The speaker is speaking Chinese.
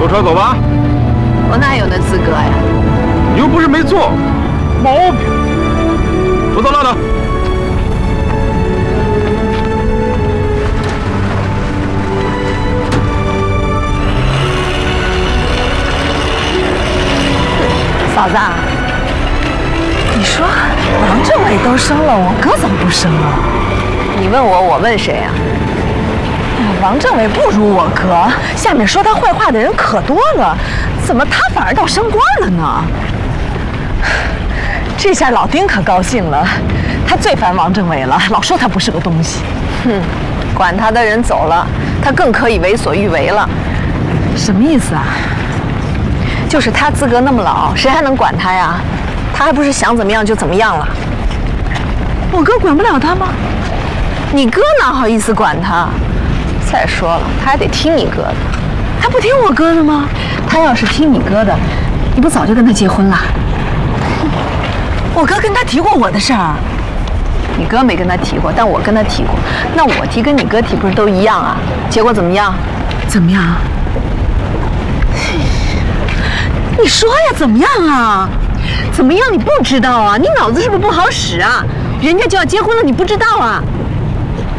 坐车走吧。 我哪有那资格呀？ 你又不是没坐，毛病。说到拉倒。 嫂子，你说王政委都生了，我哥怎么不生啊？ 你问我，我问谁呀？ 王政委不如我哥，下面说他坏话的人可多了，怎么他反而倒升官了呢？这下老丁可高兴了，他最烦王政委了，老说他不是个东西。 哼，管他的人走了，他更可以为所欲为了。 什么意思啊？ 就是他资格那么老，谁还能管他呀？他还不是想怎么样就怎么样了？ 我哥管不了他吗？ 你哥哪好意思管他？再说了，他还得听你哥的。 他不听我哥的吗？他要是听你哥的，你不早就跟他结婚了？我哥跟他提过我的事儿。 你哥没跟他提过，但我跟他提过。那我提跟你哥提不是都一样啊？结果怎么样？ 怎么样？你说呀，怎么样啊？怎么样？你不知道啊？你脑子是不是不好使啊？人家就要结婚了，你不知道啊？